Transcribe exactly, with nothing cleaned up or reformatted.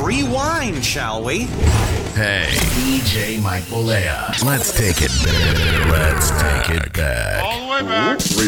rewind, shall we? Hey, D J Mike Bolea. Let's take it back. Let's take it back. All the way back.